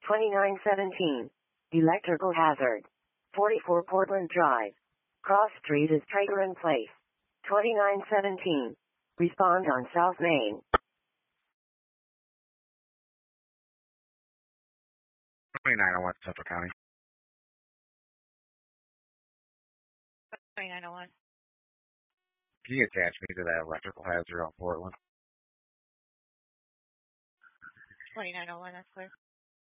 2917. Electrical hazard. 44 Portland Drive. Cross Street is Traeger in place. 2917. Respond on South Main. 2901 Central County. 2901. Can you attach me to that electrical hazard on Portland? 2901, that's clear.